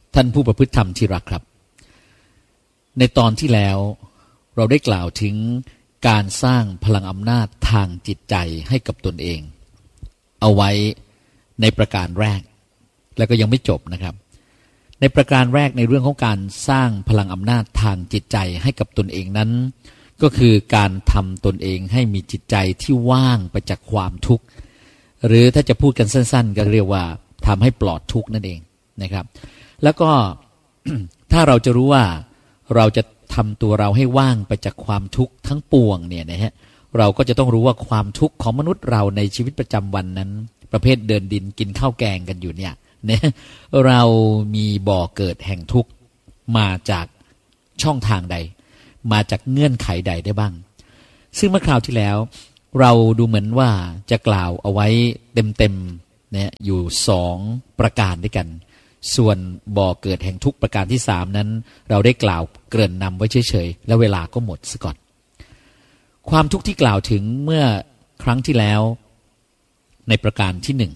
ท่านผู้ประพฤติธรรมที่รักครับในตอนที่แล้วเราได้กล่าวถึงการสร้างพลังอำนาจทางจิตใจให้กับตนเองเอาไว้ในประการแรกแล้วก็ยังไม่จบนะครับในประการแรกในเรื่องของการสร้างพลังอำนาจทางจิตใจให้กับตนเองนั้นก็คือการทำตนเองให้มีจิตใจที่ว่างไปจากความทุกข์หรือถ้าจะพูดกันสั้นๆก็เรียกว่าทำให้ปลอดทุกข์นั่นเองนะครับแล้วก็ ถ้าเราจะรู้ว่าเราจะทำตัวเราให้ว่างไปจากความทุกข์ทั้งปวงเนี่ยนะฮะเราก็จะต้องรู้ว่าความทุกข์ของมนุษย์เราในชีวิตประจำวันนั้นประเภทเดินดินกินข้าวแกงกันอยู่เนี่ยนะเรามีบ่อเกิดแห่งทุกข์มาจากช่องทางใดมาจากเงื่อนไขใดได้บ้างซึ่งเมื่อคราวที่แล้วเราดูเหมือนว่าจะกล่าวเอาไว้เต็มๆเนี่ยอยู่2ประการด้วยกันส่วนบ่อเกิดแห่งทุกข์ประการที่3นั้นเราได้กล่าวเกริ่นนำไว้เฉยๆแล้วเวลาก็หมดซะก่อนความทุกข์ที่กล่าวถึงเมื่อครั้งที่แล้วในประการที่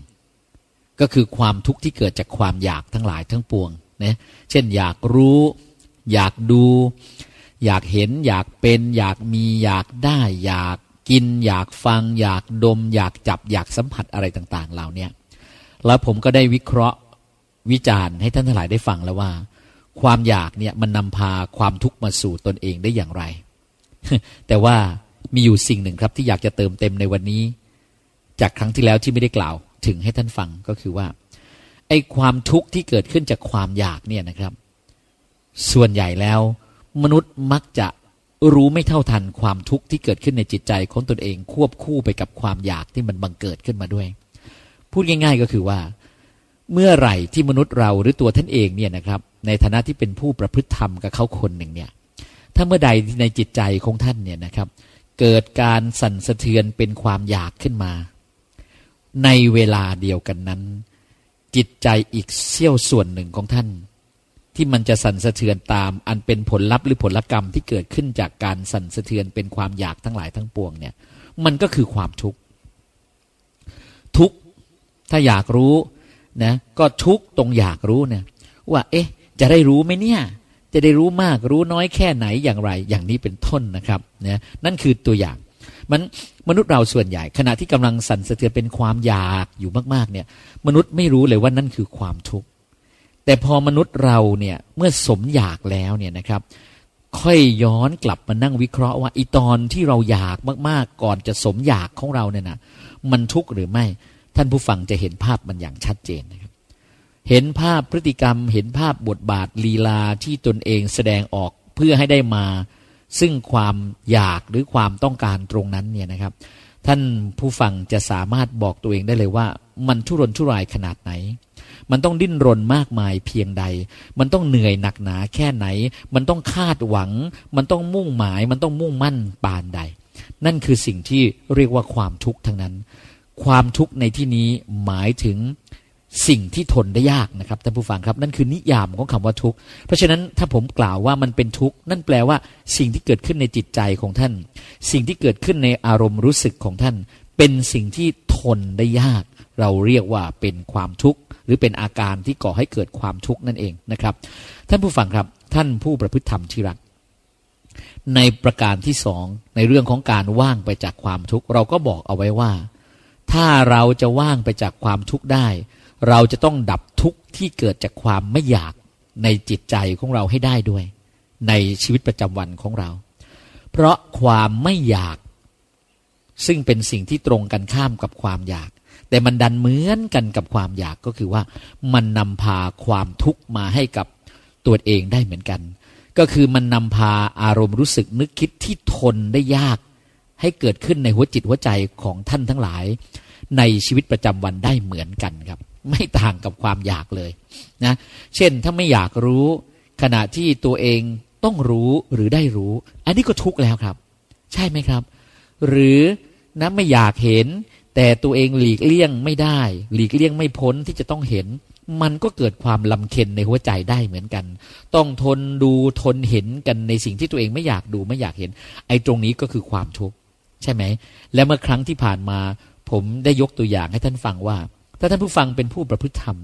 1ก็คือความทุกข์ที่เกิดจากความอยากทั้งหลายทั้งปวงนะเช่นอยากรู้อยากดูอยากเห็นอยากเป็นอยากมีอยากได้อยากกินอยากฟังอยากดมอยากจับอยากสัมผัสอะไรต่างๆเหล่านี้แล้วผมก็ได้วิเคราะห์วิจารณ์ให้ท่านทั้งหลายได้ฟังแล้วว่าความอยากเนี่ยมันนำพาความทุกข์มาสู่ตนเองได้อย่างไร แต่ว่ามีอยู่สิ่งหนึ่งครับที่อยากจะเติมเต็มในวันนี้จากครั้งที่แล้วที่ไม่ได้กล่าวถึงให้ท่านฟังก็คือว่าไอ้ความทุกข์ที่เกิดขึ้นจากความอยากเนี่ยนะครับส่วนใหญ่แล้วมนุษย์มักจะรู้ไม่เท่าทันความทุกข์ที่เกิดขึ้นในจิตใจของตนเองควบคู่ไปกับความอยากที่มันบังเกิดขึ้นมาด้วยพูดง่ายๆก็คือว่าเมื่อไหร่ที่มนุษย์เราหรือตัวท่านเองเนี่ยนะครับในฐานะที่เป็นผู้ประพฤติธรรมกับเขาคนหนึ่งเนี่ยถ้าเมื่อใดในจิตใจของท่านเนี่ยนะครับเกิดการสั่นสะเทือนเป็นความอยากขึ้นมาในเวลาเดียวกันนั้นจิตใจอีกเสี้ยวส่วนหนึ่งของท่านที่มันจะสั่นสะเทือนตามอันเป็นผลลัพธ์หรือผลกรรมที่เกิดขึ้นจากการสั่นสะเทือนเป็นความอยากทั้งหลายทั้งปวงเนี่ยมันก็คือความทุกข์ทุกข์ถ้าอยากรู้นะก็ทุกข์ตรงอยากรู้เนี่ยว่าเอ๊ะจะได้รู้ไหมเนี่ยจะได้รู้มากรู้น้อยแค่ไหนอย่างไรอย่างนี้เป็นต้นนะครับนะนั่นคือตัวอย่างมนุษย์เราส่วนใหญ่ขณะที่กำลังสั่นสะเทือนเป็นความอยากอยู่มากๆเนี่ยมนุษย์ไม่รู้เลยว่านั่นคือความทุกข์แต่พอมนุษย์เราเนี่ยเมื่อสมอยากแล้วเนี่ยนะครับค่อยย้อนกลับมานั่งวิเคราะห์ว่าอีตอนที่เราอยากมากๆก่อนจะสมอยากของเราเนี่ยนะมันทุกข์หรือไม่ท่านผู้ฟังจะเห็นภาพมันอย่างชัดเจนนะครับเห็นภาพพฤติกรรมเห็นภาพบทบาทลีลาที่ตนเองแสดงออกเพื่อให้ได้มาซึ่งความอยากหรือความต้องการตรงนั้นเนี่ยนะครับท่านผู้ฟังจะสามารถบอกตัวเองได้เลยว่ามันทุรนทุรายขนาดไหนมันต้องดิ้นรนมากมายเพียงใดมันต้องเหนื่อยหนักหนาแค่ไหนมันต้องคาดหวังมันต้องมุ่งหมายมันต้องมุ่งมั่นปานใดนั่นคือสิ่งที่เรียกว่าความทุกข์ทั้งนั้นความทุกข์ในที่นี้หมายถึงสิ่งที่ทนได้ยากนะครับท่านผู้ฟังครับนั่นคือนิยามของคำว่าทุกข์เพราะฉะนั้นถ้าผมกล่าวว่ามันเป็นทุกข์นั่นแปลว่าสิ่งที่เกิดขึ้นในจิตใจของท่านสิ่งที่เกิดขึ้นในอารมณ์รู้สึกของท่านเป็นสิ่งที่ทนได้ยากเราเรียกว่าเป็นความทุกข์หรือเป็นอาการที่ก่อให้เกิดความทุกข์นั่นเองนะครับท่านผู้ฟังครับท่านผู้ประพฤติธรรมที่รักในประการที่2ในเรื่องของการว่างไปจากความทุกข์เราก็บอกเอาไว้ว่าถ้าเราจะว่างไปจากความทุกข์ได้เราจะต้องดับทุกข์ที่เกิดจากความไม่อยากในจิตใจของเราให้ได้ด้วยในชีวิตประจำวันของเราเพราะความไม่อยากซึ่งเป็นสิ่งที่ตรงกันข้ามกับความอยากแต่มันดันเหมือนกันกับความอยากก็คือว่ามันนำพาความทุกข์มาให้กับตัวเองได้เหมือนกันก็คือมันนำพาอารมณ์รู้สึกนึกคิดที่ทนได้ยากให้เกิดขึ้นในหัวจิตหัวใจของท่านทั้งหลายในชีวิตประจำวันได้เหมือนกันครับไม่ต่างกับความอยากเลยนะเช่นถ้าไม่อยากรู้ขณะที่ตัวเองต้องรู้หรือได้รู้อันนี้ก็ทุกข์แล้วครับใช่ไหมครับหรือนะไม่อยากเห็นแต่ตัวเองหลีกเลี่ยงไม่ได้หลีกเลี่ยงไม่พ้นที่จะต้องเห็นมันก็เกิดความลำเค็ญในหัวใจได้เหมือนกันต้องทนดูทนเห็นกันในสิ่งที่ตัวเองไม่อยากดูไม่อยากเห็นไอ้ตรงนี้ก็คือความทุกข์ใช่ไหมและเมื่อครั้งที่ผ่านมาผมได้ยกตัวอย่างให้ท่านฟังว่าถ้าท่านผู้ฟังเป็นผู้ประพฤติธรรมเนี่ย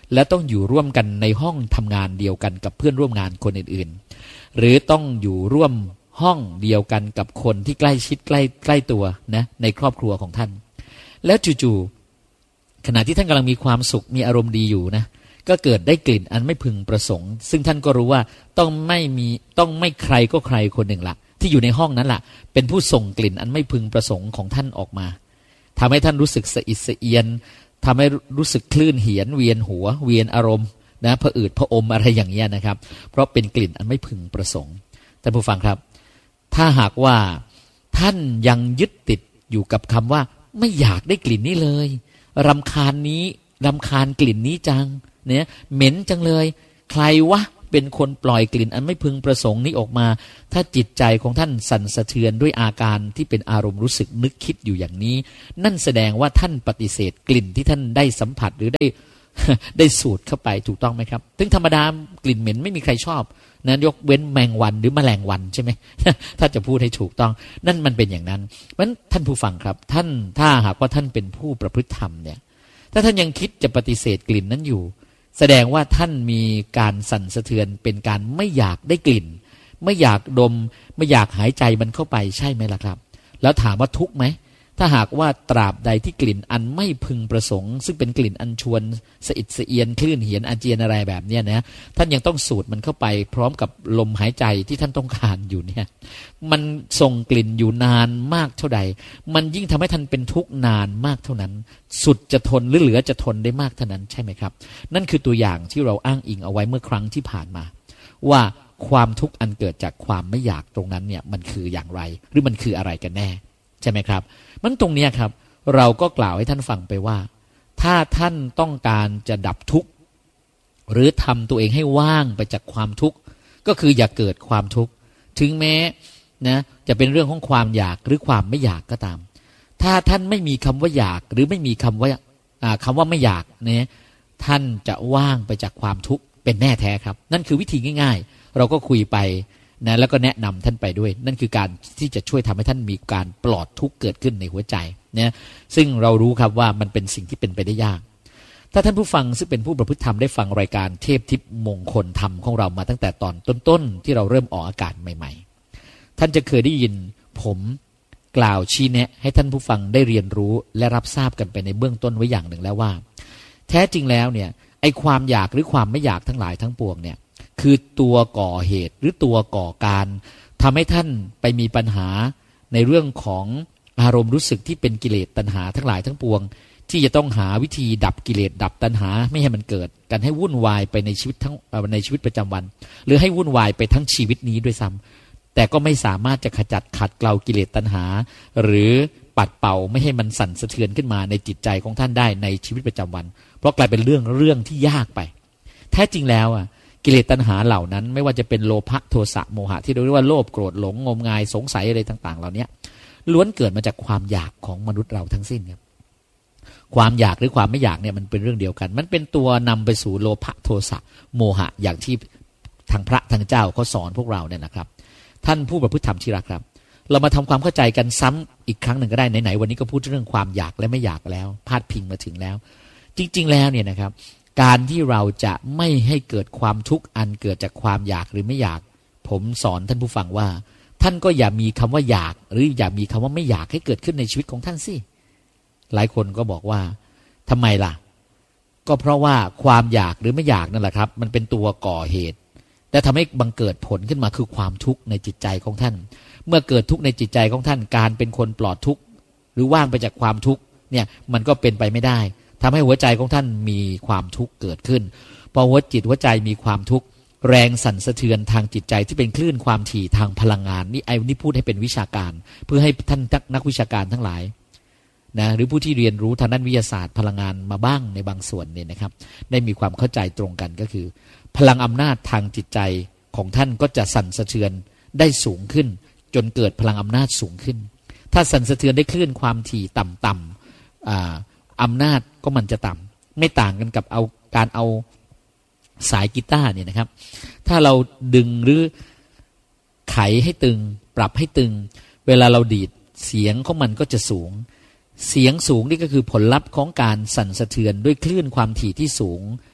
และต้องอยู่ร่วมกันในห้องทำงานเดียวกันกับเพื่อนร่วมงานคนอื่นๆหรือต้องอยู่ร่วมห้องเดียวกันกับคนที่ใกล้ชิดใกล้ตัวนะในครอบครัวของท่านแล้วจู่ๆขณะที่ท่านกำลังมีความสุขมีอารมณ์ดีอยู่นะก็เกิดได้กลิ่นอันไม่พึงประสงค์ซึ่งท่านก็รู้ว่าต้องไม่ใครก็ใครคนหนึ่งละที่อยู่ในห้องนั้นล่ะเป็นผู้ส่งกลิ่นอันไม่พึงประสงค์ของท่านออกมาทำให้ท่านรู้สึกสะอิดสะเอียนทำให้รู้สึกคลื่นเหียนเวียนหัวเวียนอารมณ์นะผะอืดผะอมอะไรอย่างเงี้ยนะครับเพราะเป็นกลิ่นอันไม่พึงประสงค์ท่านผู้ฟังครับถ้าหากว่าท่านยังยึดติดอยู่กับคำว่าไม่อยากได้กลิ่นนี้เลยรำคาญกลิ่นนี้จังเนี่ยเหม็นจังเลยใครวะเป็นคนปล่อยกลิ่นอันไม่พึงประสงค์นี้ออกมาถ้าจิตใจของท่านสั่นสะเทือนด้วยอาการที่เป็นอารมณ์รู้สึกนึกคิดอยู่อย่างนี้นั่นแสดงว่าท่านปฏิเสธกลิ่นที่ท่านได้สัมผัสหรือได้สูดเข้าไปถูกต้องไหมครับถึงธรรมดากลิ่นเหม็นไม่มีใครชอบนั้นยกเว้นแมงวันหรือแมลงวันใช่ไหม ถ้าจะพูดให้ถูกต้องนั่นมันเป็นอย่างนั้นเพราะฉะนั้นท่านผู้ฟังครับท่านถ้าหากว่าท่านเป็นผู้ประพฤติธรรมเนี่ยถ้าท่านยังคิดจะปฏิเสธกลิ่นนั้นอยู่แสดงว่าท่านมีการสั่นสะเทือนเป็นการไม่อยากได้กลิ่นไม่อยากดมไม่อยากหายใจมันเข้าไปใช่ไหมล่ะครับแล้วถามว่าทุกข์ไหมถ้าหากว่าตราบใดที่กลิ่นอันไม่พึงประสงค์ซึ่งเป็นกลิ่นอันชวนสะอิดสะเอียนคลื่นเหียนอาเจียนอะไรแบบเนี้ยนะท่านยังต้องสูดมันเข้าไปพร้อมกับลมหายใจที่ท่านต้องการอยู่เนี่ยมันส่งกลิ่นอยู่นานมากเท่าใดมันยิ่งทำให้ท่านเป็นทุกข์นานมากเท่านั้นสุดจะทนหรือเหลือจะทนได้มากเท่านั้นใช่ไหมครับนั่นคือตัวอย่างที่เราอ้างอิงเอาไว้เมื่อครั้งที่ผ่านมาว่าความทุกข์อันเกิดจากความไม่อยากตรงนั้นเนี่ยมันคืออย่างไรหรือมันคืออะไรกันแน่ใช่ไหมครับมันตรงนี้ครับเราก็กล่าวให้ท่านฟังไปว่าถ้าท่านต้องการจะดับทุกข์หรือทำตัวเองให้ว่างไปจากความทุกข์ก็คืออย่าเกิดความทุกข์ถึงแม้นะจะเป็นเรื่องของความอยากหรือความไม่อยากก็ตามถ้าท่านไม่มีคำว่าอยากหรือไม่มีคำว่าไม่อยากเนี่ยท่านจะว่างไปจากความทุกข์เป็นแน่แท้ครับนั่นคือวิธีง่ายๆเราก็คุยไปนะแล้วก็แนะนำท่านไปด้วยนั่นคือการที่จะช่วยทำให้ท่านมีการปลอดทุกข์เกิดขึ้นในหัวใจเนี่ยซึ่งเรารู้ครับว่ามันเป็นสิ่งที่เป็นไปได้ยากถ้าท่านผู้ฟังซึ่งเป็นผู้ประพฤติธรรมได้ฟังรายการเทพทิพย์มงคลธรรมของเรามาตั้งแต่ตอนต้นๆที่เราเริ่มออกอากาศใหม่ๆท่านจะเคยได้ยินผมกล่าวชี้แนะให้ท่านผู้ฟังได้เรียนรู้และรับทราบกันไปในเบื้องต้นไว้อย่างหนึ่งแล้วว่าแท้จริงแล้วเนี่ยไอ้ความอยากหรือความไม่อยากทั้งหลายทั้งปวงเนี่ยคือตัวก่อเหตุหรือตัวก่อการทำให้ท่านไปมีปัญหาในเรื่องของอารมณ์รู้สึกที่เป็นกิเลสตัณหาทั้งหลายทั้งปวงที่จะต้องหาวิธีดับกิเลสดับตัณหาไม่ให้มันเกิดกันให้วุ่นวายไปในชีวิตในชีวิตประจำวันหรือให้วุ่นวายไปทั้งชีวิตนี้ด้วยซ้ำแต่ก็ไม่สามารถจะขจัดขัดเกลากิเลสตัณหาหรือปัดเป่าไม่ให้มันสั่นสะเทือนขึ้นมาในจิตใจของท่านได้ในชีวิตประจำวันเพราะกลายเป็นเรื่องที่ยากไปแท้จริงแล้วกิเลสตัณหาเหล่านั้นไม่ว่าจะเป็นโลภะโทสะโมหะที่เราเรียกว่าโลภโกรธหลงงมงายสงสัยอะไรต่างๆเหล่านี้ล้วนเกิดมาจากความอยากของมนุษย์เราทั้งสิ้นครับความอยากหรือความไม่อยากเนี่ยมันเป็นเรื่องเดียวกันมันเป็นตัวนำไปสู่โลภะโทสะโมหะอย่างที่ทางพระทางเจ้าเขาสอนพวกเราเนี่ยนะครับท่านผู้ประพฤติธรรมที่รักครับเรามาทำความเข้าใจกันซ้ำอีกครั้งหนึ่งก็ได้ไหนๆวันนี้ก็พูดเรื่องความอยากและไม่อยากแล้วพาดพิงมาถึงแล้วจริงๆแล้วเนี่ยนะครับการที่เราจะไม่ให้เกิดความทุกข์อันเกิดจากความอยากหรือไม่อยากผมสอนท่านผู้ฟังว่าท่านก็อย่ามีคำว่าอยากหรืออย่ามีคำว่าไม่อยากให้เกิดขึ้นในชีวิตของท่านสิหลายคนก็บอกว่าทำไมล่ะก็เพราะว่าความอยากหรือไม่อยากนั่นแหละครับมันเป็นตัวก่อเหตุและทำให้บังเกิดผลขึ้นมาคือความทุกข์ในจิตใจของท่านเมื่อเกิดทุกข์ในจิตใจของท่านการเป็นคนปลอดทุกข์หรือว่างไปจากความทุกข์เนี่ยมันก็เป็นไปไม่ได้ทำให้หัวใจของท่านมีความทุกข์เกิดขึ้นพอหัวใจมีความทุกข์แรงสั่นสะเทือนทางจิตใจที่เป็นคลื่นความถี่ทางพลังงานนี่พูดให้เป็นวิชาการเพื่อให้ท่านนักวิชาการทั้งหลายนะหรือผู้ที่เรียนรู้ทางด้านวิทยาศาสตร์พลังงานมาบ้างในบางส่วนเนี่ยนะครับได้มีความเข้าใจตรงกันก็คือพลังอำนาจทางจิตใจของท่านก็จะสั่นสะเทือนได้สูงขึ้นจนเกิดพลังอำนาจสูงขึ้นถ้าสั่นสะเทือนได้คลื่นความถี่ต่ำอำนาจก็มันจะต่ำไม่ต่างกันกับการเอาสายกีตาร์เนี่ยนะครับถ้าเราดึงหรือไขให้ตึงปรับให้ตึงเวลาเราดีดเสียงของมันก็จะสูงเสียงสูงนี่ก็คือผลลัพธ์ของการสั่นสะเทือนด้วยคลื่นความถี่ที่สูง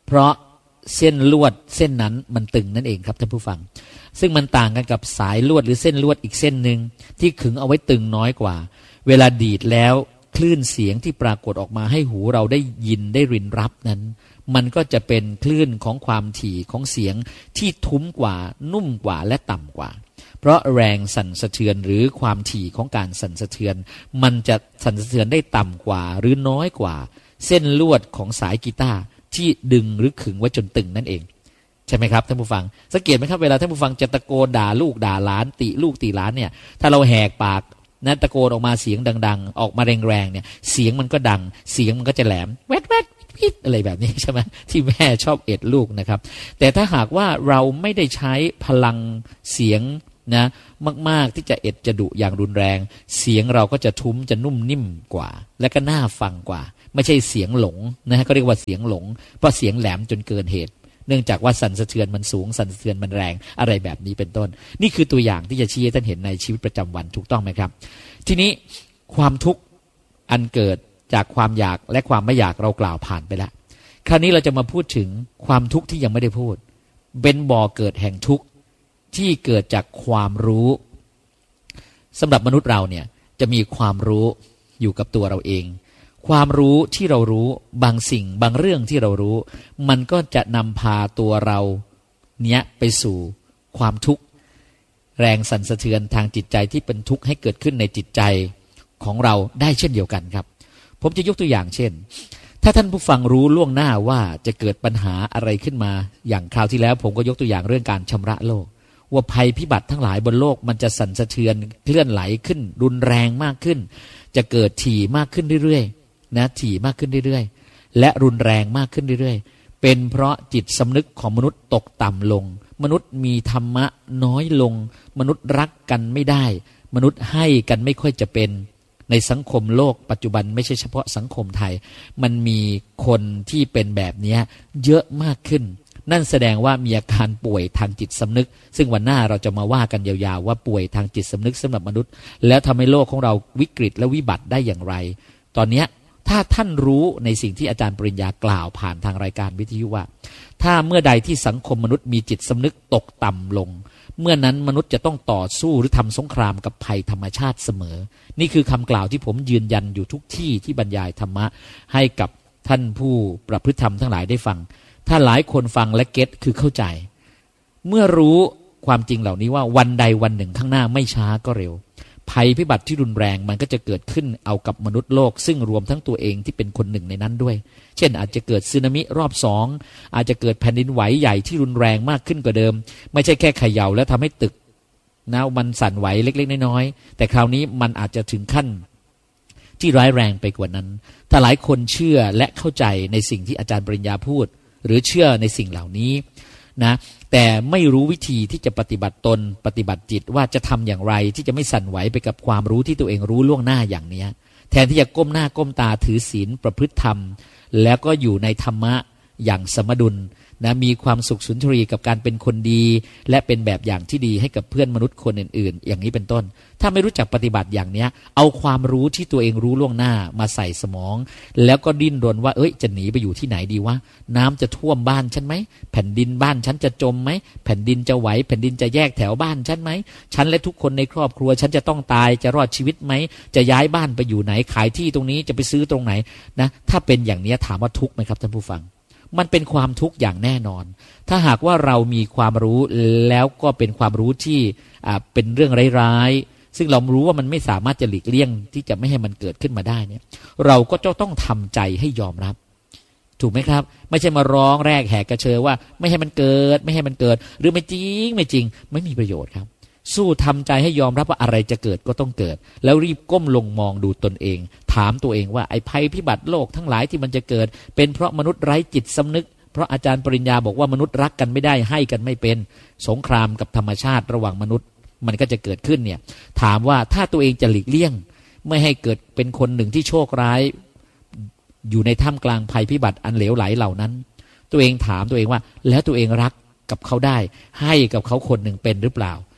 เพราะเส้นลวดเส้นนั้นมันตึงนั่นเองครับท่านผู้ฟังซึ่งมันต่างกันกับสายลวดหรือเส้นลวดอีกเส้นหนึ่งที่ขึงเอาไว้ตึงน้อยกว่าเวลาดีดแล้วคลื่นเสียงที่ปรากฏออกมาให้หูเราได้ยินได้รินรับนั้นมันก็จะเป็นคลื่นของความถี่ของเสียงที่ทุ้มกว่านุ่มกว่าและต่ำกว่าเพราะแรงสั่นสะเทือนหรือความถี่ของการสั่นสะเทือนมันจะสั่นสะเทือนได้ต่ำกว่าหรือน้อยกว่าเส้นลวดของสายกีตาร์ที่ดึงหรือขึงไว้จนตึงนั่นเองใช่ไหมครับท่านผู้ฟังสังเกตไหมครับเวลาท่านผู้ฟังจะตะโกนด่าลูกด่าหลานติลูกติหลานเนี่ยถ้าเราแหกปากนะตะโกนออกมาเสียงดังๆออกมาแรงๆเนี่ยเสียงมันก็ดังเสียงมันก็จะแหลมแวดแวดพิษอะไรแบบนี้ใช่ไหมที่แม่ชอบเอ็ดลูกนะครับแต่ถ้าหากว่าเราไม่ได้ใช้พลังเสียงนะมากๆที่จะเอ็ดจะดุอย่างรุนแรงเสียงเราก็จะทุ้มจะนุ่มนิ่มกว่าและก็น่าฟังกว่าไม่ใช่เสียงหลงนะฮะก็เรียกว่าเสียงหลงเพราะเสียงแหลมจนเกินเหตุเนื่องจากว่าสั่นสะเทือนมันสูงสั่นสะเทือนมันแรงอะไรแบบนี้เป็นต้นนี่คือตัวอย่างที่จะชี้ให้ท่านเห็นในชีวิตประจำวันถูกต้องไหมครับทีนี้ความทุกข์อันเกิดจากความอยากและความไม่อยากเรากล่าวผ่านไปแล้วคราวนี้เราจะมาพูดถึงความทุกข์ที่ยังไม่ได้พูดเป็นบ่อเกิดแห่งทุกข์ที่เกิดจากความรู้สำหรับมนุษย์เราเนี่ยจะมีความรู้อยู่กับตัวเราเองความรู้ที่เรารู้บางสิ่งบางเรื่องที่เรารู้มันก็จะนำพาตัวเราเนี้ยไปสู่ความทุกข์แรงสั่นสะเทือนทางจิตใจที่เป็นทุกข์ให้เกิดขึ้นในจิตใจของเราได้เช่นเดียวกันครับผมจะยกตัวอย่างเช่นถ้าท่านผู้ฟังรู้ล่วงหน้าว่าจะเกิดปัญหาอะไรขึ้นมาอย่างคราวที่แล้วผมก็ยกตัวอย่างเรื่องการชำระโลกว่าภัยพิบัติทั้งหลายบนโลกมันจะสั่นสะเทือนเคลื่อนไหลขึ้นรุนแรงมากขึ้นจะเกิดถี่มากขึ้นเรื่อยๆนะถี่มากขึ้นเรื่อยๆและรุนแรงมากขึ้นเรื่อยๆเป็นเพราะจิตสำนึกของมนุษย์ตกต่ำลงมนุษย์มีธรรมะน้อยลงมนุษย์รักกันไม่ได้มนุษย์ให้กันไม่ค่อยจะเป็นในสังคมโลกปัจจุบันไม่ใช่เฉพาะสังคมไทยมันมีคนที่เป็นแบบนี้เยอะมากขึ้นนั่นแสดงว่ามีอาการป่วยทางจิตสำนึกซึ่งวันหน้าเราจะมาว่ากันยาวๆว่าป่วยทางจิตสำนึกสำหรับมนุษย์แล้วทำให้โลกของเราวิกฤตและวิบัติได้อย่างไรตอนนี้ถ้าท่านรู้ในสิ่งที่อาจารย์ปริญญากล่าวผ่านทางรายการวิทยุว่าถ้าเมื่อใดที่สังคมมนุษย์มีจิตสำนึกตกต่ำลงเมื่อนั้นมนุษย์จะต้องต่อสู้หรือทำสงครามกับภัยธรรมชาติเสมอนี่คือคำกล่าวที่ผมยืนยันอยู่ทุกที่ที่บรรยายธรรมะให้กับท่านผู้ประพฤติธรรมทั้งหลายได้ฟังถ้าหลายคนฟังและเก็ตคือเข้าใจเมื่อรู้ความจริงเหล่านี้ว่าวันใดวันหนึ่งข้างหน้าไม่ช้าก็เร็วภัยพิบัติที่รุนแรงมันก็จะเกิดขึ้นเอากับมนุษย์โลกซึ่งรวมทั้งตัวเองที่เป็นคนหนึ่งในนั้นด้วยเช่นอาจจะเกิดสึนามิรอบสองอาจจะเกิดแผ่นดินไหวใหญ่ที่รุนแรงมากขึ้นกว่าเดิมไม่ใช่แค่เขย่าแล้วทำให้ตึกนะมันสั่นไหวเล็กๆน้อยๆแต่คราวนี้มันอาจจะถึงขั้นที่ร้ายแรงไปกว่านั้นถ้าหลายคนเชื่อและเข้าใจในสิ่งที่อาจารย์ปริญญาพูดหรือเชื่อในสิ่งเหล่านี้นะแต่ไม่รู้วิธีที่จะปฏิบัติตนปฏิบัติจิตว่าจะทำอย่างไรที่จะไม่สั่นไหวไปกับความรู้ที่ตัวเองรู้ล่วงหน้าอย่างนี้แทนที่จะก้มหน้าก้มตาถือศีลประพฤติธรรมแล้วก็อยู่ในธรรมะอย่างสมดุลนะมีความสุขสุนทรีกับการเป็นคนดีและเป็นแบบอย่างที่ดีให้กับเพื่อนมนุษย์คนอื่นๆอย่างนี้เป็นต้นถ้าไม่รู้จักปฏิบัติอย่างนี้เอาความรู้ที่ตัวเองรู้ล่วงหน้ามาใส่สมองแล้วก็ดิ้นรนว่าจะหนีไปอยู่ที่ไหนดีวะน้ำจะท่วมบ้านฉันไหมแผ่นดินบ้านฉันจะจมไหมแผ่นดินจะไหวแผ่นดินจะแยกแถวบ้านฉันไหมฉันและทุกคนในครอบครัวฉันจะต้องตายจะรอดชีวิตไหมจะย้ายบ้านไปอยู่ไหนขายที่ตรงนี้จะไปซื้อตรงไหนนะถ้าเป็นอย่างนี้ถามว่าทุกข์ไหมครับท่านผู้ฟังมันเป็นความทุกข์อย่างแน่นอนถ้าหากว่าเรามีความรู้แล้วก็เป็นความรู้ที่เป็นเรื่องร้ายๆซึ่งเรารู้ว่ามันไม่สามารถจะหลีกเลี่ยงที่จะไม่ให้มันเกิดขึ้นมาได้เนี่ยเราก็จะต้องทำใจให้ยอมรับถูกไหมครับไม่ใช่มาร้องแรกแหกกระเชอว่าไม่ให้มันเกิดไม่ให้มันเกิดหรือไม่จริงไม่มีประโยชน์ครับสู้ทำใจให้ยอมรับว่าอะไรจะเกิดก็ต้องเกิดแล้วรีบก้มลงมองดูตนเองถามตัวเองว่าไอ้ภัยพิบัติโลกทั้งหลายที่มันจะเกิดเป็นเพราะมนุษย์ไร้จิตสำนึกเพราะอาจารย์ปริญญาบอกว่ามนุษย์รักกันไม่ได้ให้กันไม่เป็นสงครามกับธรรมชาติระหว่างมนุษย์มันก็จะเกิดขึ้นเนี่ยถามว่าถ้าตัวเองจะหลีกเลี่ยงไม่ให้เกิดเป็นคนหนึ่งที่โชคร้ายอยู่ในท่ามกลางภัยพิบัติอันเหลวไหลเหล่านั้นตัวเองถามตัวเองว่าแล้วตัวเองรักกับเขาได้ให้กับเขาคนหนึ่งเป็นหรือเปล่า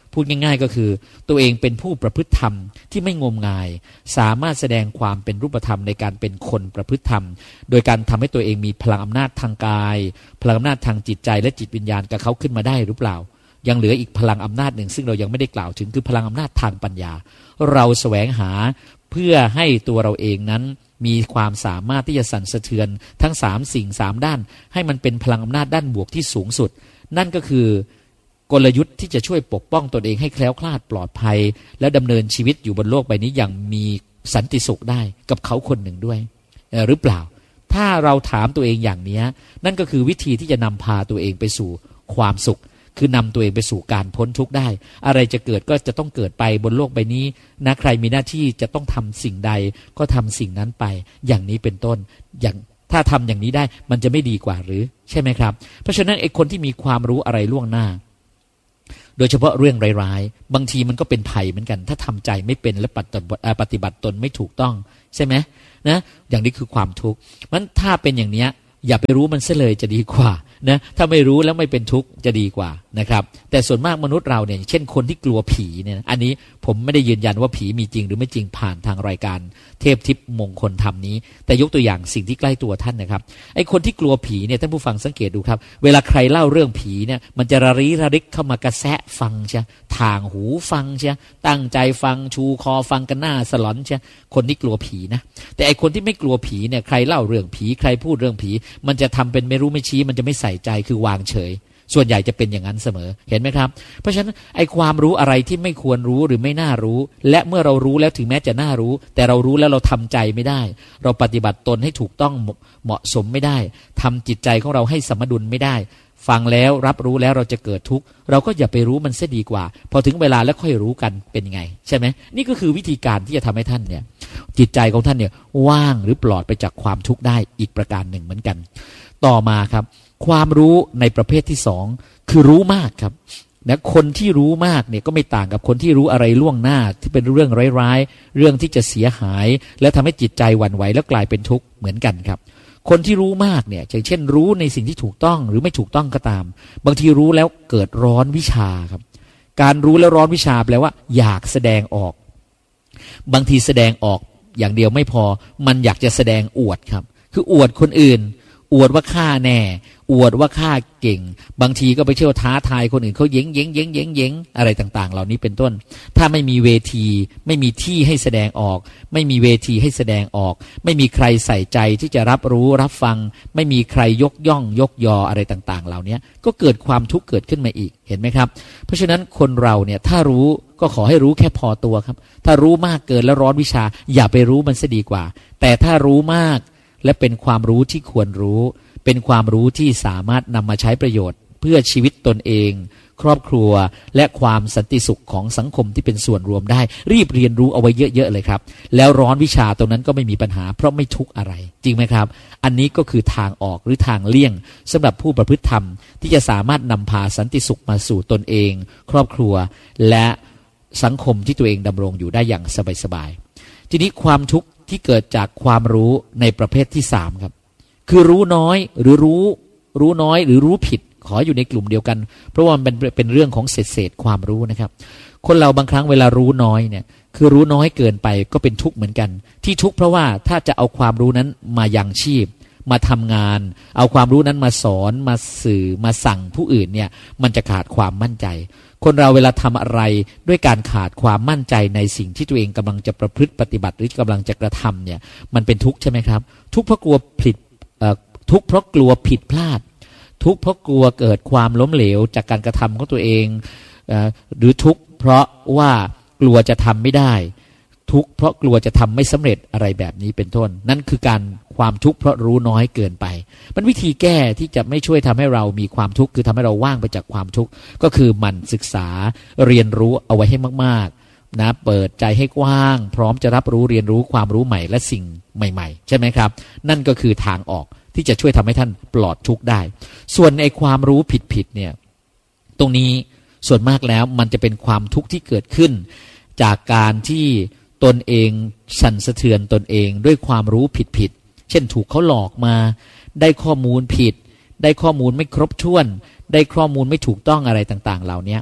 พูดง่ายๆก็คือตัวเองเป็นผู้ประพฤติธรรมที่ไม่งมงายสามารถแสดงความเป็นรูปธรรมในการเป็นคนประพฤติธรรมโดยการทำให้ตัวเองมีพลังอำนาจทางกายพลังอำนาจทางจิตใจและจิตวิญญาณกับเขาขึ้นมาได้หรือเปล่ายังเหลืออีกพลังอำนาจหนึ่งซึ่งเรายังไม่ได้กล่าวถึงคือพลังอำนาจทางปัญญาเราแสวงหาเพื่อให้ตัวเราเองนั้นมีความสามารถที่จะสั่นสะเทือนทั้ง3สิ่ง3ด้านให้มันเป็นพลังอำนาจด้านบวกที่สูงสุดนั่นก็คือกลยุทธ์ที่จะช่วยปกป้องตนเองให้แคล้วคลาดปลอดภัยและดำเนินชีวิตอยู่บนโลกใบนี้อย่างมีสันติสุขได้กับเขาคนหนึ่งด้วยหรือเปล่าถ้าเราถามตัวเองอย่างนี้นั่นก็คือวิธีที่จะนำพาตัวเองไปสู่ความสุขคือนำตัวเองไปสู่การพ้นทุกข์ได้อะไรจะเกิดก็จะต้องเกิดไปบนโลกใบนี้นะใครมีหน้าที่จะต้องทำสิ่งใดก็ทำสิ่งนั้นไปอย่างนี้เป็นต้นอย่างถ้าทำอย่างนี้ได้มันจะไม่ดีกว่าหรือใช่ไหมครับเพราะฉะนั้นไอ้คนที่มีความรู้อะไรล่วงหน้าโดยเฉพาะเรื่องร้ายๆบางทีมันก็เป็นภัยเหมือนกันถ้าทำใจไม่เป็นและปฏิบัติตนไม่ถูกต้องใช่ไหมนะอย่างนี้คือความทุกข์มันถ้าเป็นอย่างนี้อย่าไปรู้มันเสียเลยจะดีกว่านะถ้าไม่รู้แล้วไม่เป็นทุกข์จะดีกว่านะครับแต่ส่วนมากมนุษย์เราเนี่ยเช่นคนที่กลัวผีเนี่ยอันนี้ผมไม่ได้ยืนยันว่าผีมีจริงหรือไม่จริงผ่านทางรายการเทพทิพย์มงคลธรรมนี้แต่ยกตัวอย่างสิ่งที่ใกล้ตัวท่านนะครับไอ้คนที่กลัวผีเนี่ยท่านผู้ฟังสังเกตดูครับเวลาใครเล่าเรื่องผีเนี่ยมันจะระริกเข้ามากระแสะฟังใช่ทางหูฟังใช่ตั้งใจฟังชูคอฟังกันหน้าสลอนใช่คนที่กลัวผีนะแต่ไอ้คนที่ไม่กลัวผีเนี่ยใครเล่าเรื่องผีใครพูดเรื่องผีมันจะทำเป็นไม่รู้ไม่ชี้มันจะไม่ใส่ใจคือวางเฉยส่วนใหญ่จะเป็นอย่างนั้นเสมอเห็นไหมครับเพราะฉะนั้นไอ้ความรู้อะไรที่ไม่ควรรู้หรือไม่น่ารู้และเมื่อเรารู้แล้วถึงแม้จะน่ารู้แต่เรารู้แล้วเราทำใจไม่ได้เราปฏิบัติตนให้ถูกต้องเหมาะสมไม่ได้ทำจิตใจของเราให้สมดุลไม่ได้ฟังแล้วรับรู้แล้วเราจะเกิดทุกข์เราก็อย่าไปรู้มันเสียดีกว่าพอถึงเวลาแล้วค่อยรู้กันเป็นไงใช่ไหมนี่ก็คือวิธีการที่จะทำให้ท่านเนี่ยจิตใจของท่านเนี่ยว่างหรือปลอดไปจากความทุกข์ได้อีกประการหนึ่งเหมือนกันต่อมาครับความรู้ในประเภทที่สองคือรู้มากครับนะคนที่รู้มากเนี่ยก็ไม่ต่างกับคนที่รู้อะไรล่วงหน้าที่เป็นเรื่องร้ายๆเรื่องที่จะเสียหายและทำให้จิตใจหวั่นไหวแล้วกลายเป็นทุกข์เหมือนกันครับคนที่รู้มากเนี่ยอย่างเช่นรู้ในสิ่งที่ถูกต้องหรือไม่ถูกต้องก็ตามบางทีรู้แล้วเกิดร้อนวิชาครับการรู้แล้วร้อนวิชาแปลว่าอยากแสดงออกบางทีแสดงออกอย่างเดียวไม่พอมันอยากจะแสดงอวดครับคืออวดคนอื่นอวดว่าข้าแน่อวดว่าข้าเก่งบางทีก็ไปเที่ยวท้าทายคนอื่นเขาเย้งอะไรต่างๆเหล่านี้เป็นต้นถ้าไม่มีเวทีไม่มีที่ให้แสดงออกไม่มีเวทีให้แสดงออกไม่มีใครใส่ใจที่จะรับรู้รับฟังไม่มีใครยกย่องยกยออะไรต่างๆเหล่านี้ก็เกิดความทุกข์เกิดขึ้นมาอีกเห็นไหมครับเพราะฉะนั้นคนเราเนี่ยถ้ารู้ก็ขอให้รู้แค่พอตัวครับถ้ารู้มากเกินแล้วร้อนวิชาอย่าไปรู้มันซะดีกว่าแต่ถ้ารู้มากและเป็นความรู้ที่ควรรู้เป็นความรู้ที่สามารถนำมาใช้ประโยชน์เพื่อชีวิตตนเองครอบครัวและความสันติสุขของสังคมที่เป็นส่วนรวมได้รีบเรียนรู้เอาไว้เยอะๆเลยครับแล้วร้อนวิชาตรงนั้นก็ไม่มีปัญหาเพราะไม่ทุกข์อะไรจริงไหมครับอันนี้ก็คือทางออกหรือทางเลี่ยงสำหรับผู้ประพฤติธรรมที่จะสามารถนำพาสันติสุขมาสู่ตนเองครอบครัวและสังคมที่ตัวเองดำรงอยู่ได้อย่างสบายๆทีนี้ความทุกข์ที่เกิดจากความรู้ในประเภทที่3ครับคือรู้น้อยหรือรู้น้อยหรือรู้ผิดขออยู่ในกลุ่มเดียวกันเพราะว่ามันเป็นเรื่องของเศษความรู้นะครับคนเราบางครั้งเวลารู้น้อยเนี่ยคือรู้น้อยเกินไปก็เป็นทุกข์เหมือนกันที่ทุกข์เพราะว่าถ้าจะเอาความรู้นั้นมายังชีพมาทำงานเอาความรู้นั้นมาสอนมาสื่อมาสั่งผู้อื่นเนี่ยมันจะขาดความมั่นใจคนเราเวลาทำอะไรด้วยการขาดความมั่นใจในสิ่งที่ตัวเองกำลังจะประพฤติปฏิบัติหรือกำลังจะกระทำเนี่ยมันเป็นทุกข์ใช่ไหมครับทุกข์เพราะกลัวผิดทุกข์เพราะกลัวผิดพลาดทุกข์เพราะกลัวเกิดความล้มเหลวจากการกระทำของตัวเองหรือทุกข์เพราะว่ากลัวจะทำไม่ได้ทุกข์เพราะกลัวจะทำไม่สำเร็จอะไรแบบนี้เป็นต้นนั่นคือการความทุกข์เพราะรู้น้อยเกินไปมันวิธีแก้ที่จะไม่ช่วยทำให้เรามีความทุกข์คือทำให้เราว่างไปจากความทุกข์ก็คือหมั่นศึกษาเรียนรู้เอาไว้ให้มากๆนะเปิดใจให้กว้างพร้อมจะรับรู้เรียนรู้ความรู้ใหม่และสิ่งใหม่ๆใช่ไหมครับนั่นก็คือทางออกที่จะช่วยทำให้ท่านปลอดทุกข์ได้ส่วนในความรู้ผิดๆเนี่ยตรงนี้ส่วนมากแล้วมันจะเป็นความทุกข์ที่เกิดขึ้นจากการที่ตนเองสั่นสะเทือนตนเองด้วยความรู้ผิดๆเช่นถูกเขาหลอกมาได้ข้อมูลผิดได้ข้อมูลไม่ครบถ้วนได้ข้อมูลไม่ถูกต้องอะไรต่างๆเหล่านี้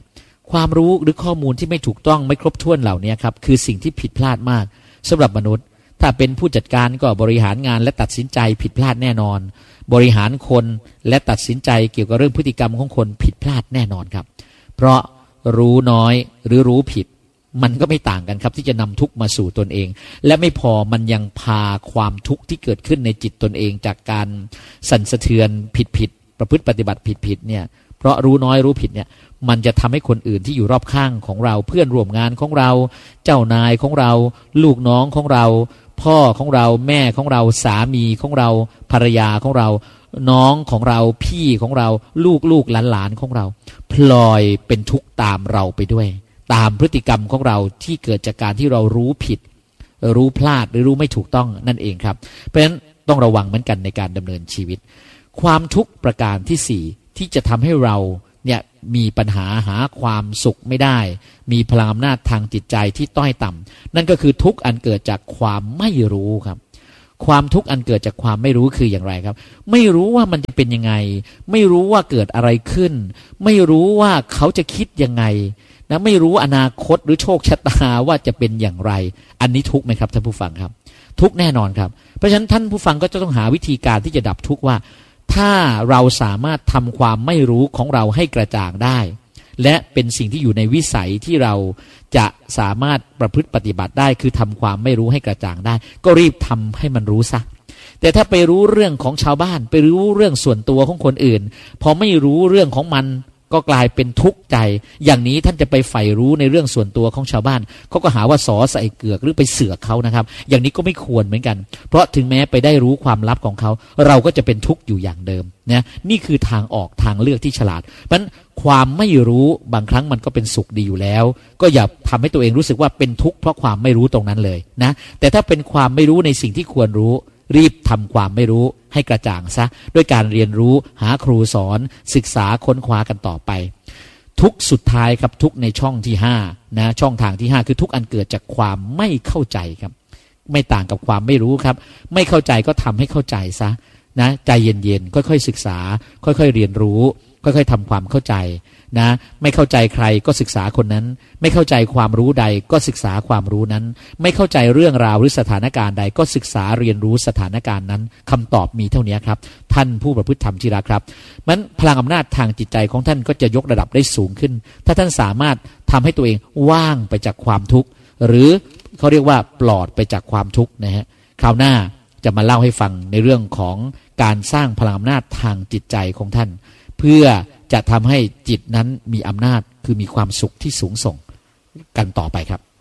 ความรู้หรือข้อมูลที่ไม่ถูกต้องไม่ครบถ้วนเหล่านี้ครับคือสิ่งที่ผิดพลาดมากสำหรับมนุษย์ถ้าเป็นผู้จัดการก็บริหารงานและตัดสินใจผิดพลาดแน่นอนบริหารคนและตัดสินใจเกี่ยวกับเรื่องพฤติกรรมของคนผิดพลาดแน่นอนครับเพราะรู้น้อยหรือรู้ผิดมันก็ไม่ต่างกันครับที่จะนำทุกข์มาสู่ตนเองและไม่พอมันยังพาความทุกข์ที่เกิดขึ้นในจิตตนเองจากการสั่นสะเทือนผิดประพฤติปฏิบัติผิดเนี่ยเพราะรู้น้อยรู้ผิดเนี่ยมันจะทำให้คนอื่นที่อยู่รอบข้างของเราเพื่อนร่วมงานของเราเจ้านายของเราลูกน้องของเราพ่อของเราแม่ของเราสามีของเราภรรยาของเราน้องของเราพี่ของเราลูกหลานของเราพลอยเป็นทุกข์ตามเราไปด้วยตามพฤติกรรมของเราที่เกิดจากการที่เรารู้ผิดรู้พลาดหรือรู้ไม่ถูกต้องนั่นเองครับเพราะฉะนั้นต้องระวังเหมือนกันในการดำเนินชีวิตความทุกข์ประการที่สี่ที่จะทำให้เราเนี่ยมีปัญหาหาความสุขไม่ได้มีพลังอำนาจทางจิตใจที่ต้อยต่ำนั่นก็คือทุกข์อันเกิดจากความไม่รู้ครับความทุกข์อันเกิดจากความไม่รู้คืออย่างไรครับไม่รู้ว่ามันจะเป็นยังไงไม่รู้ว่าเกิดอะไรขึ้นไม่รู้ว่าเขาจะคิดยังไงนะไม่รู้อนาคตหรือโชคชะตาว่าจะเป็นอย่างไรอันนี้ทุกข์ไหมครับท่านผู้ฟังครับทุกข์แน่นอนครับเพราะฉะนั้นท่านผู้ฟังก็จะต้องหาวิธีการที่จะดับทุกข์ว่าถ้าเราสามารถทำความไม่รู้ของเราให้กระจ่างได้และเป็นสิ่งที่อยู่ในวิสัยที่เราจะสามารถประพฤติปฏิบัติได้คือทำความไม่รู้ให้กระจ่างได้ก็รีบทำให้มันรู้ซะแต่ถ้าไปรู้เรื่องของชาวบ้านไปรู้เรื่องส่วนตัวของคนอื่นพอไม่รู้เรื่องของมันก็กลายเป็นทุกข์ใจอย่างนี้ท่านจะไปใฝ่รู้ในเรื่องส่วนตัวของชาวบ้านเขาก็หาว่าสอใส่เกือกหรือไปเสือกเขานะครับอย่างนี้ก็ไม่ควรเหมือนกันเพราะถึงแม้ไปได้รู้ความลับของเขาเราก็จะเป็นทุกข์อยู่อย่างเดิมนะนี่คือทางออกทางเลือกที่ฉลาดเพราะฉะนั้นความไม่รู้บางครั้งมันก็เป็นสุขดีอยู่แล้วก็อย่าทำให้ตัวเองรู้สึกว่าเป็นทุกข์เพราะความไม่รู้ตรงนั้นเลยนะแต่ถ้าเป็นความไม่รู้ในสิ่งที่ควรรู้รีบทำความไม่รู้ให้กระจ่างซะด้วยการเรียนรู้หาครูสอนศึกษาค้นคว้ากันต่อไปทุกสุดท้ายครับทุกในช่องที่5นะช่องทางที่5คือทุกอันเกิดจากความไม่เข้าใจครับไม่ต่างกับความไม่รู้ครับไม่เข้าใจก็ทำให้เข้าใจซะนะใจเย็นๆค่อยๆศึกษาค่อยๆเรียนรู้ค่อยๆทำความเข้าใจนะไม่เข้าใจใครก็ศึกษาคนนั้นไม่เข้าใจความรู้ใดก็ศึกษาความรู้นั้นไม่เข้าใจเรื่องราวหรือสถานการณ์ใดก็ศึกษาเรียนรู้สถานการณ์นั้นคำตอบมีเท่านี้ครับท่านผู้ประพฤติธรรมที่รักครับมันพลังอำนาจทางจิตใจของท่านก็จะยกระดับได้สูงขึ้นถ้าท่านสามารถทำให้ตัวเองว่างไปจากความทุกข์หรือเขาเรียกว่าปลอดไปจากความทุกข์นะฮะคราวหน้าจะมาเล่าให้ฟังในเรื่องของการสร้างพลังอำนาจทางจิตใจของท่านเพื่อจะทำให้จิตนั้นมีอำนาจคือมีความสุขที่สูงส่งกันต่อไปครับ